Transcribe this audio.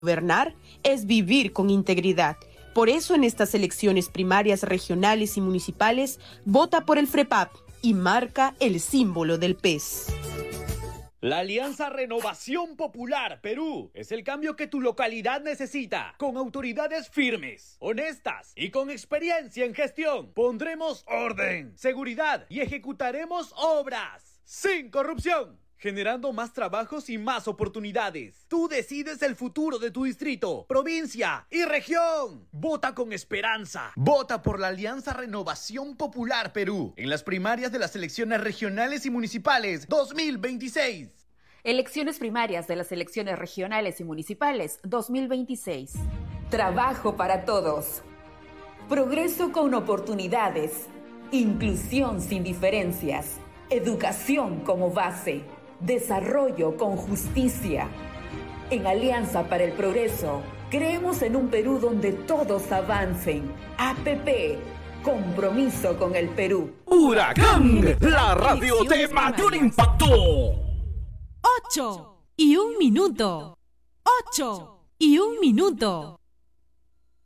Gobernar es vivir con integridad. Por eso en estas elecciones primarias, regionales y municipales, vota por el FREPAP y marca el símbolo del pez. La Alianza Renovación Popular Perú es el cambio que tu localidad necesita, con autoridades firmes, honestas y con experiencia en gestión. Pondremos orden, seguridad y ejecutaremos obras sin corrupción, generando más trabajos y más oportunidades. Tú decides el futuro de tu distrito, provincia y región. Vota con esperanza. Vota por la Alianza Renovación Popular Perú en las primarias de las elecciones regionales y municipales 2026. Elecciones primarias de las elecciones regionales y municipales 2026. Trabajo para todos. Progreso con oportunidades. Inclusión sin diferencias. Educación como base. Desarrollo con justicia. En Alianza para el Progreso, creemos en un Perú donde todos avancen. APP, compromiso con el Perú. ¡Huracán! La radio de mayor impacto. 8 y 1 minuto. 8 y 1 minuto.